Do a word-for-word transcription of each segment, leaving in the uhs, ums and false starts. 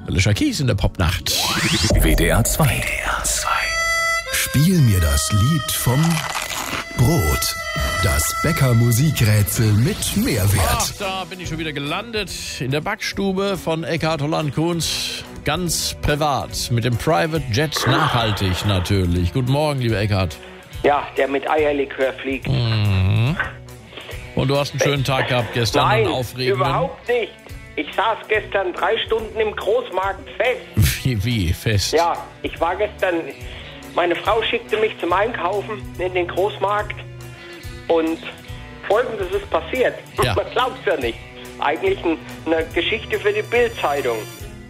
Alicia Keys in der Popnacht. W D R zwei. W D R zwei. Spiel mir das Lied vom Brot. Das Bäcker-Musikrätsel mit Mehrwert. Ach, da bin ich schon wieder gelandet in der Backstube von Eckhard Holland-Kunz. Ganz privat, mit dem Private Jet, nachhaltig natürlich. Guten Morgen, lieber Eckhard. Ja, der mit Eierlikör fliegt. Mhm. Und du hast einen schönen Tag gehabt gestern. Nein, einen aufregenden. überhaupt nicht. Ich saß gestern drei Stunden im Großmarkt fest. Wie, wie fest? Ja, ich war gestern, meine Frau schickte mich zum Einkaufen in den Großmarkt und Folgendes ist passiert. Ja. Man glaubt's ja nicht. Eigentlich ein, eine Geschichte für die Bild-Zeitung.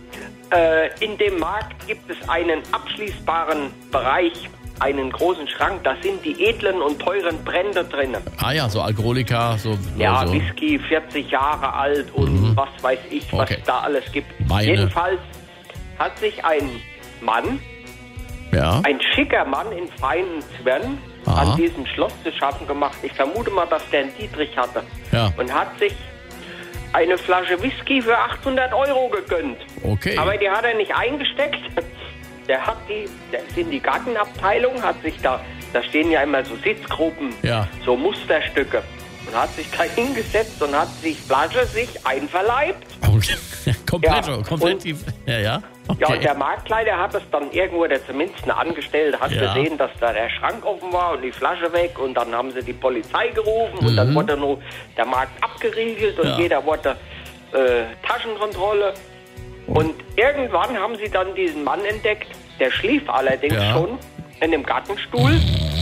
Äh, in dem Markt gibt es einen abschließbaren Bereich, einen großen Schrank. Da sind die edlen und teuren Brände drin. Ah ja, so Alkoholika, so. Ja, so. Whisky, vierzig Jahre alt und Mhm. was weiß ich, was Okay. es da alles gibt. Weine. Jedenfalls hat sich ein Mann, Ja. ein schicker Mann in feinen Zwirn, Aha. an diesem Schloss zu schaffen gemacht. Ich vermute mal, dass der einen Dietrich hatte. Ja. Und hat sich eine Flasche Whisky für achthundert Euro gegönnt. Okay. Aber die hat er nicht eingesteckt. Der hat die, der ist in die Gartenabteilung, hat sich da, da stehen ja immer so Sitzgruppen, Ja. so Musterstücke. Und hat sich da hingesetzt und hat die Flasche sich einverleibt. Okay. komplett, Ja, komplett. und- Die, ja, ja. Okay. Ja, und der Marktleiter hat es dann irgendwo, oder zumindest eine Angestellte, hat Ja. gesehen, dass da der Schrank offen war und die Flasche weg. Und dann haben sie die Polizei gerufen und Mhm. dann wurde nur der Markt abgeriegelt und Ja. jeder wollte äh, Taschenkontrolle. Und irgendwann haben sie dann diesen Mann entdeckt, der schlief allerdings Ja. schon in dem Gartenstuhl.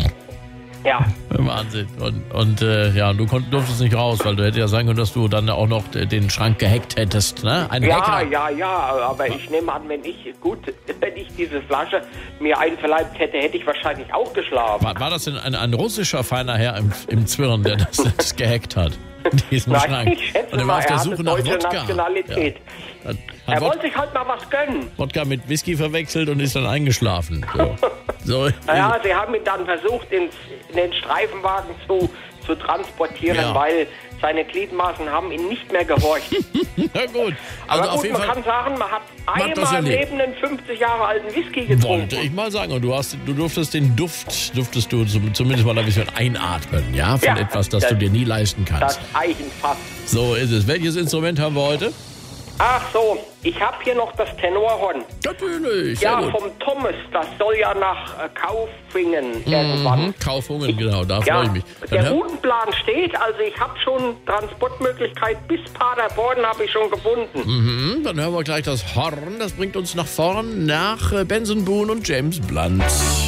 Ja, Wahnsinn. Und, und äh, ja, du konnt, durftest nicht raus, weil du hättest ja sagen können, dass du dann auch noch den Schrank gehackt hättest, ne? Ein ja, Hacker. ja, ja, aber ich nehme an, wenn ich, gut, wenn ich diese Flasche mir einverleibt hätte, hätte ich wahrscheinlich auch geschlafen. War, war das denn ein, ein russischer feiner Herr im, im Zwirn, der das, das gehackt hat? Diesen Nein, Schrank. ich schätze Und er war mal, auf der er Suche hatte nach deutsche Wodka. Nationalität. Ja. Hat, Er hat wollte Wod sich halt mal was gönnen. Wodka mit Whisky verwechselt und ist dann eingeschlafen. So. so. Naja, sie haben ihn dann versucht, ins, in den Streifenwagen zu, zu transportieren, Ja. weil seine Gliedmaßen haben ihn nicht mehr gehorcht. Na gut. Also Aber auf gut, jeden man Fall kann sagen, man hat Macht das einmal im ja Leben einen fünfzig Jahre alten Whisky getrunken. wollte ich mal sagen. Und du hast, du durftest den Duft, durftest du zum, zumindest mal ein bisschen einatmen, ja? Von Ja, etwas, das, das- du dir nie leisten kannst. Das Eichenfass. So ist es. Welches Instrument haben wir heute? Ach so, ich habe hier noch das Tenorhorn. Natürlich. Sehr Ja, gut. vom Thomas. Das soll ja nach äh, Kaufingen irgendwann. Mhm, Kaufungen, genau, da Ja, freue ich mich. Dann der hör- Routenplan steht, also ich habe schon Transportmöglichkeit bis Paderborn habe ich schon gefunden. Mhm, dann hören wir gleich das Horn. Das bringt uns nach vorn nach äh, Benson Boone und James Blunt.